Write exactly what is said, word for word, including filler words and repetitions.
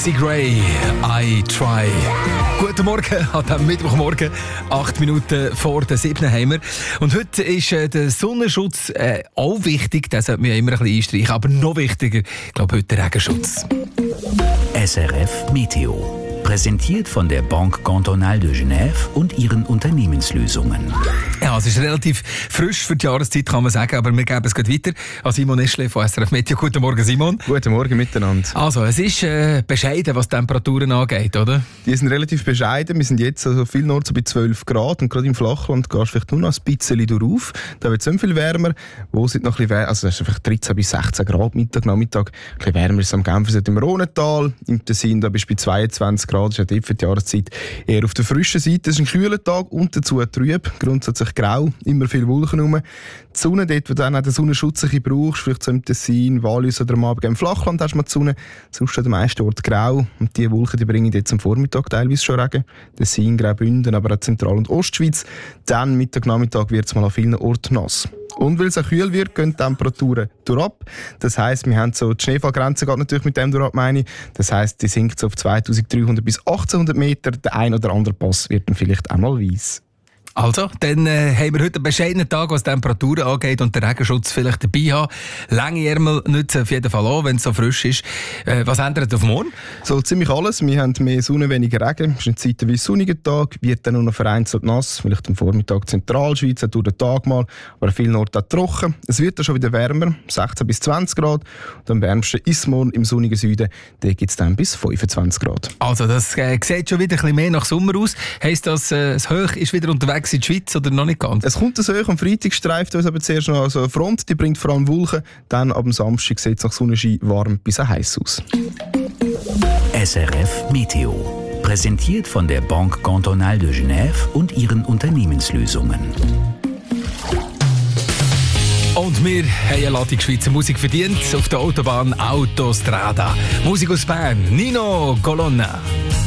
Macy Gray, I Try. Guten Morgen an diesem Mittwochmorgen, acht Minuten vor der sieben haben wir. Und heute ist äh, der Sonnenschutz äh, auch wichtig, den sollte man ja immer ein bisschen einstreichen, aber noch wichtiger, ich glaube, heute der Regenschutz. S R F Meteo. Präsentiert von der Banque Cantonale de Genève und ihren Unternehmenslösungen. Ja, es ist relativ frisch für die Jahreszeit, kann man sagen, aber wir geben es gleich weiter an Simon Eschle von S R F Meteo. Guten Morgen, Simon. Guten Morgen miteinander. Also, es ist äh, bescheiden, was die Temperaturen angeht, oder? Die sind relativ bescheiden. Wir sind jetzt also viel nur so bei zwölf Grad und gerade im Flachland gehst du vielleicht nur noch ein bisschen darauf. Da wird es nicht viel wärmer. Wo sind noch ein bisschen wärmer? Also, es ist einfach dreizehn bis sechzehn Grad Mittag, Nachmittag. Ein bisschen wärmer ist es am Genfersee im Rhonental. Im Tessin da bist du bei zweiundzwanzig Grad. Das ist ja dort für die Jahreszeit eher auf der frischen Seite. Es ist ein kühler Tag und dazu trüb. Grundsätzlich grau, immer viele Wolken rum. Die Sonne dort, wo du dann auch den Sonnenschutz ein bisschen brauchst, vielleicht so im Tessin, Wallis oder am Abend im Flachland hast du mal die Sonne. Sonst an den meisten Orten grau. Und diese Wolken die bringen jetzt am Vormittag teilweise schon Regen. Tessin, Graubünden, aber auch Zentral- und Ostschweiz. Dann Mittag, Nachmittag wird es mal an vielen Orten nass. Und weil es auch kühl wird, gehen die Temperaturen durchab. Das heisst, wir haben so die Schneefallgrenze geht natürlich mit dem durchab, meine ich. Das heisst, die sinkt so auf zweitausenddreihundert bis achtzehnhundert Meter. Der ein oder andere Pass wird dann vielleicht einmal weiss. Also, dann äh, haben wir heute einen bescheidenen Tag, was die Temperaturen angeht und den Regenschutz vielleicht dabei haben. Lange Ärmel nützen auf jeden Fall an, wenn es so frisch ist. Äh, was ändert auf morgen? So ziemlich alles. Wir haben mehr Sonne, weniger Regen. Es ist ein zeitweise sonniger Tag, wird dann nur noch vereinzelt nass. Vielleicht am Vormittag Zentralschweiz, durch den Tag mal, aber an vielen Orten auch trocken. Es wird dann schon wieder wärmer, sechzehn bis zwanzig Grad. Und am wärmsten ist morgen im sonnigen Süden, da gibt es dann bis fünfundzwanzig Grad. Also, das äh, sieht schon wieder ein bisschen mehr nach Sommer aus. Heisst das, äh, das Hoch ist wieder unterwegs in die Schweiz oder noch nicht ganz? Es kommt das Hoch, am Freitag streift uns aber zuerst noch also eine Front, die bringt vor allem Wolken. Dann ab dem Samstag sieht es nach Sonnenschein warm bis heiß aus. S R F Meteo. Präsentiert von der Banque Cantonale de Genève und ihren Unternehmenslösungen. Und wir haben eine Ladung Schweizer Musik verdient auf der Autobahn Autostrada. Musik aus Bern, Nino Colonna.